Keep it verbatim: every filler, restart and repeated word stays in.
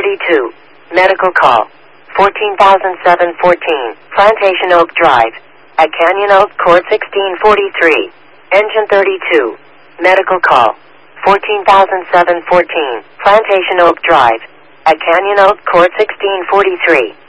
thirty-two. Medical call. fourteen thousand seven hundred fourteen. Plantation Oak Drive. At Canyon Oak Court sixteen forty-three. Engine thirty-two. Medical call. fourteen thousand seven hundred fourteen. Plantation Oak Drive. At Canyon Oak Court sixteen forty-three.